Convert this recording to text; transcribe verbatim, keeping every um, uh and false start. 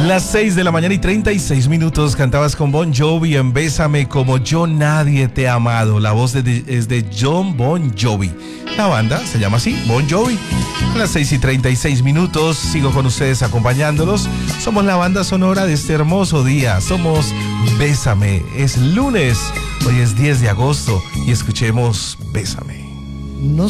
Las seis de la mañana y treinta y seis minutos. Cantabas con Bon Jovi en Bésame como yo nadie te ha amado. La voz de, es de Jon Bon Jovi. La banda se llama así, Bon Jovi. A las seis y treinta y seis minutos sigo con ustedes acompañándolos. Somos la banda sonora de este hermoso día. Somos Bésame. Es lunes. Hoy es diez de agosto y escuchemos Bésame. No